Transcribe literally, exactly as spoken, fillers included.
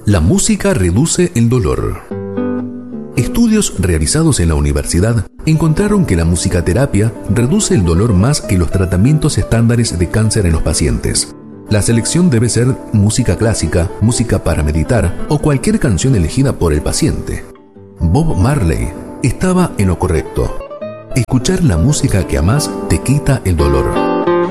La música reduce el dolor. Estudios realizados en la universidad encontraron que la musicoterapia reduce el dolor más que los tratamientos estándares de cáncer en los pacientes. La selección debe ser música clásica, música para meditar o cualquier canción elegida por el paciente. Bob Marley estaba en lo correcto. Escuchar la música que amás te quita el dolor.